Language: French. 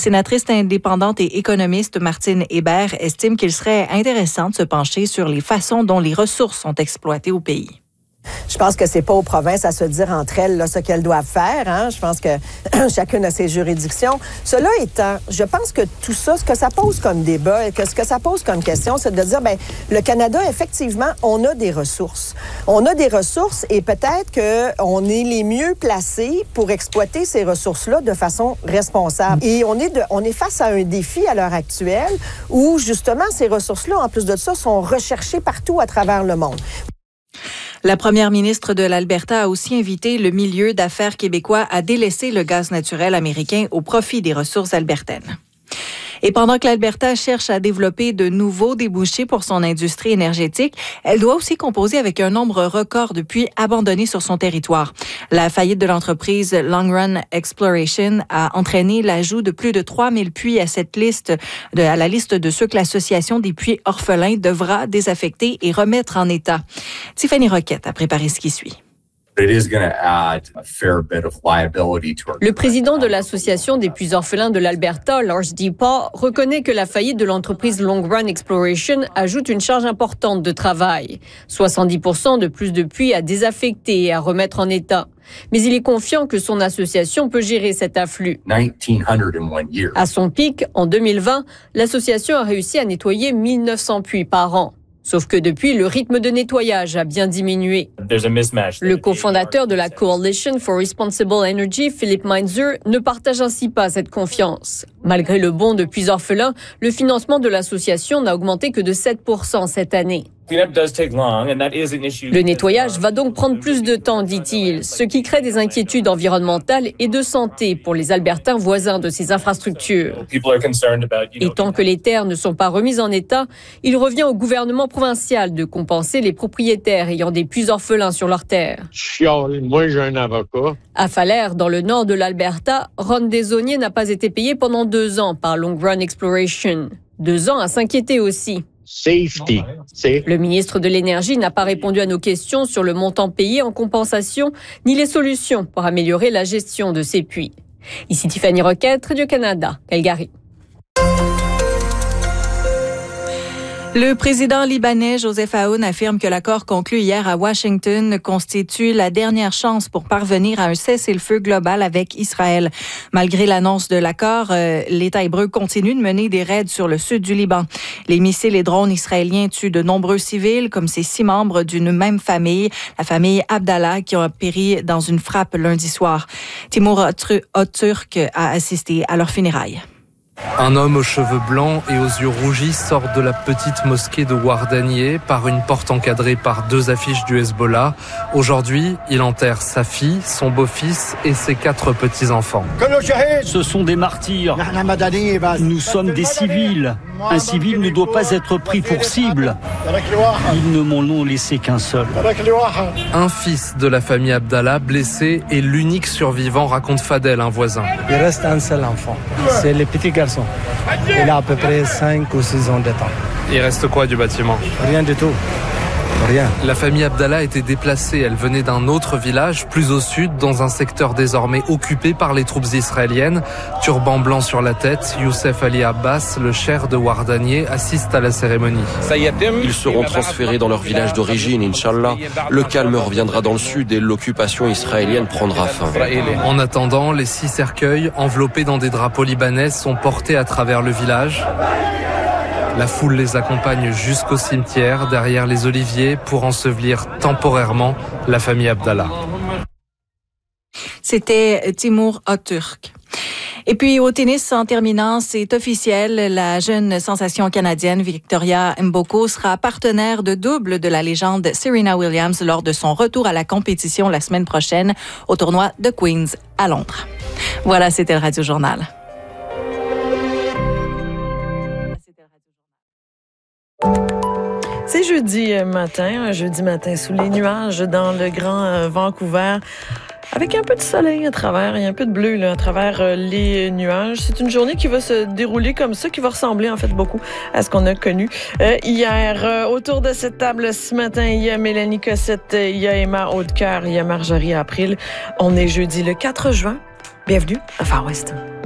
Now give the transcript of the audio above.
sénatrice indépendante et économiste Martine Hébert estime qu'il serait intéressant de se pencher sur les façons dont les ressources sont exploitées au pays. Je pense que c'est pas aux provinces à se dire entre elles là, ce qu'elles doivent faire. Hein? Je pense que chacune a ses juridictions. Cela étant, je pense que tout ça, ce que ça pose comme débat et ce que ça pose comme question, c'est de dire, le Canada, effectivement, on a des ressources. On a des ressources et peut-être qu'on est les mieux placés pour exploiter ces ressources-là de façon responsable. Et on est face à un défi à l'heure actuelle où, justement, ces ressources-là, en plus de ça, sont recherchées partout à travers le monde. La première ministre de l'Alberta a aussi invité le milieu d'affaires québécois à délaisser le gaz naturel américain au profit des ressources albertaines. Et pendant que l'Alberta cherche à développer de nouveaux débouchés pour son industrie énergétique, elle doit aussi composer avec un nombre record de puits abandonnés sur son territoire. La faillite de l'entreprise Long Run Exploration a entraîné l'ajout de plus de 3000 puits à la liste de ceux que l'Association des puits orphelins devra désaffecter et remettre en état. Tiffany Roquette a préparé ce qui suit. Le président de l'Association des puits orphelins de l'Alberta, Lars DePaul, reconnaît que la faillite de l'entreprise Long Run Exploration ajoute une charge importante de travail. 70% de plus de puits à désaffecter et à remettre en état. Mais il est confiant que son association peut gérer cet afflux. À son pic, en 2020, l'association a réussi à nettoyer 1900 puits par an. Sauf que depuis, le rythme de nettoyage a bien diminué. Le cofondateur de la Coalition for Responsible Energy, Philip Meinzer, ne partage ainsi pas cette confiance. Malgré le bond de puits orphelins, le financement de l'association n'a augmenté que de 7% cette année. Le nettoyage va donc prendre plus de temps, dit-il, ce qui crée des inquiétudes environnementales et de santé pour les Albertains voisins de ces infrastructures. Et tant que les terres ne sont pas remises en état, il revient au gouvernement provincial de compenser les propriétaires ayant des puits orphelins sur leurs terres. Moi, j'ai un avocat. À Falaire, dans le nord de l'Alberta, Ron Desaulniers n'a pas été payé pendant 2 ans par Long Run Exploration. 2 ans à s'inquiéter aussi. Safety. Le ministre de l'Énergie n'a pas répondu à nos questions sur le montant payé en compensation, ni les solutions pour améliorer la gestion de ces puits. Ici Tiffany Roquette, Radio-Canada, Calgary. Le président libanais Joseph Aoun affirme que l'accord conclu hier à Washington constitue la dernière chance pour parvenir à un cessez-le-feu global avec Israël. Malgré l'annonce de l'accord, l'État hébreu continue de mener des raids sur le sud du Liban. Les missiles et drones israéliens tuent de nombreux civils, comme ces 6 membres d'une même famille, la famille Abdallah, qui ont péri dans une frappe lundi soir. Timur Oturk a assisté à leurs funérailles. Un homme aux cheveux blancs et aux yeux rougis sort de la petite mosquée de Wardanieh par une porte encadrée par 2 affiches du Hezbollah. Aujourd'hui, il enterre sa fille, son beau-fils et ses 4 petits-enfants. Ce sont des martyrs. Nous sommes des civils. Un civil ne doit pas être pris pour cible. Ils ne m'en ont laissé qu'un seul. Un fils de la famille Abdallah, blessé, est l'unique survivant, raconte Fadel, un voisin. Il reste un seul enfant. C'est le petit garçon. Il a à peu près 5 ou 6 ans de temps. Il reste quoi du bâtiment ? Rien du tout. Rien. La famille Abdallah était déplacée. Elle venait d'un autre village, plus au sud, dans un secteur désormais occupé par les troupes israéliennes. Turban blanc sur la tête, Youssef Ali Abbas, le cheikh de Wardanieh, assiste à la cérémonie. Ils seront transférés dans leur village d'origine, Inch'Allah. Le calme reviendra dans le sud et l'occupation israélienne prendra fin. En attendant, les 6 cercueils, enveloppés dans des drapeaux libanais, sont portés à travers le village. La foule les accompagne jusqu'au cimetière, derrière les oliviers, pour ensevelir temporairement la famille Abdallah. C'était Timur Oturk. Et puis au tennis, en terminant, c'est officiel, la jeune sensation canadienne Victoria Mboko sera partenaire de double de la légende Serena Williams lors de son retour à la compétition la semaine prochaine au tournoi de Queen's à Londres. Voilà, c'était le Radio Journal. C'est jeudi matin sous les nuages dans le grand Vancouver. Avec un peu de soleil à travers et un peu de bleu là, à travers les nuages. C'est une journée qui va se dérouler comme ça, qui va ressembler en fait beaucoup à ce qu'on a connu hier. Autour de cette table ce matin, il y a Mélanie Cossette, il y a Emma Haudecoeur, il y a Marjorie April. On est jeudi le 4 juin. Bienvenue à Far West.